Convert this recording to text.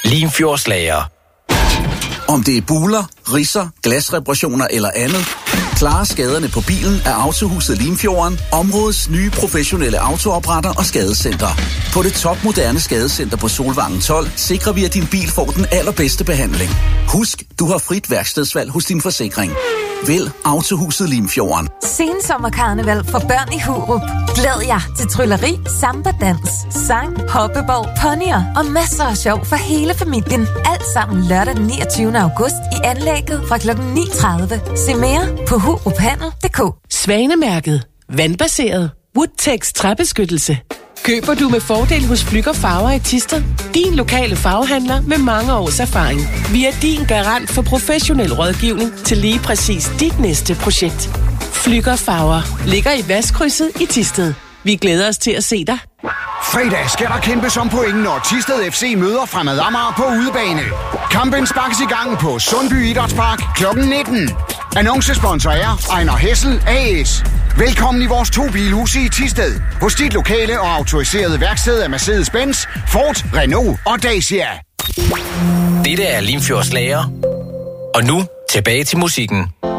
Limfjordslager. Om det er buler, ridser, glasreparationer eller andet, klare skaderne på bilen er Autohuset Limfjorden, områdets nye professionelle autoopretter og skadecenter. På det topmoderne skadecenter på Solvangen 12 sikrer vi, at din bil får den allerbedste behandling. Husk, du har frit værkstedsvalg hos din forsikring. Vælg Autohuset Limfjorden. Sensommerkarneval for børn i Hurup. Glæd jer til trylleri, samba-dans, sang, hoppeborg, ponyer og masser af sjov for hele familien. Alt sammen lørdag den 29. august i anlægget fra kl. 9.30. Se mere på huruphandel.dk. Svanemærket. Vandbaseret. Woodtex træbeskyttelse. Køber du med fordel hos Flügger Farver i Thisted? Din lokale farvehandler med mange års erfaring. Vi er din garant for professionel rådgivning til lige præcis dit næste projekt. Flügger Farver ligger i Vestkrydset i Thisted. Vi glæder os til at se dig. Fredag skal der kæmpes om point, når Thisted FC møder Fremad Amager på udebane. Kampen sparkes i gang på Sundby Idrætspark kl. 19. Annoncesponsor er Ejner Hessel A/S. Velkommen i vores 2 bilhuse i Thisted. Hos dit lokale og autoriserede værksted af Mercedes-Benz, Ford, Renault og Dacia. Dette er Limfjordslager. Og nu tilbage til musikken.